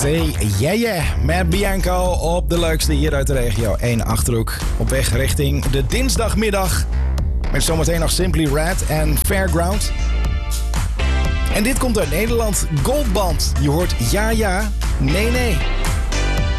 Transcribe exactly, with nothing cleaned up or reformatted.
Say yeah yeah met Bianco op de leukste hier uit de regio. één Achterhoek op weg richting de dinsdagmiddag. Met zometeen nog Simply Red en Fairground. En dit komt uit Nederland. Goldband. Je hoort ja ja, nee nee.